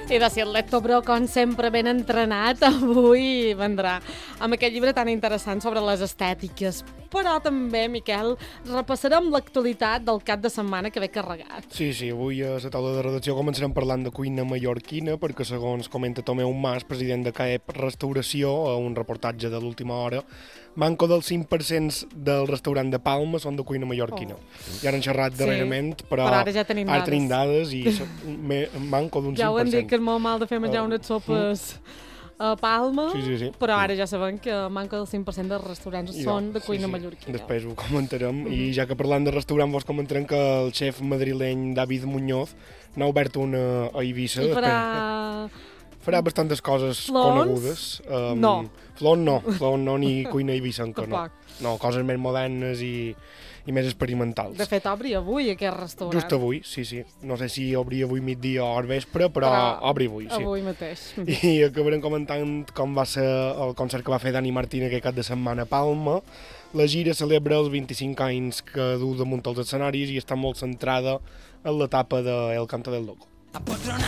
I de si el lector, però, com sempre ben entrenat, avui vendrà amb aquest llibre tan interessant sobre les estètiques. Però també, Miquel, repassarem l'actualitat del cap de setmana que ve carregat. Sí, avui a la taula de redacció començarem parlant de cuina mallorquina, perquè segons comenta Tomeu Mas, president de CAEP Restauració, a un reportatge de l'última hora, manco del 5% del restaurant de Palma són de cuina mallorquina. Ja n'han xerrat darrerament, però ara ja tenim dades i manco d'un 5%. Ja ho hem dit, que és molt mal de fer menjar unes sopes a Palma, sí. Però ara ja sabem que manca del 5% dels restaurants són de cuina mallorquina. Després ho comentarem, i ja que parlant de restaurant vos comentarem que el xef madrileny David Muñoz n'ha obert una a Eivissa. I farà bastantes coses conegudes. Flon no, ni cuina eivissenca, no. No, coses més modernes i més experimentals. De fet, obri avui aquest restaurant. Just avui, sí. No sé si obri avui migdia o al vespre, però obri avui, sí. Avui mateix. I acabarem comentant com va ser el concert que va fer Dani Martín aquest cap de setmana a Palma. La gira celebra els 25 anys que du damunt els escenaris i està molt centrada en l'etapa de El Canta del Loco.